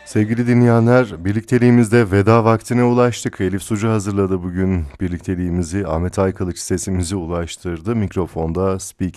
Sevgili dinleyenler, birlikteliğimizde veda vaktine ulaştık. Elif Sucu hazırladı bugün birlikteliğimizi. Ahmet Aykılıç sesimizi ulaştırdı. Mikrofonda Speak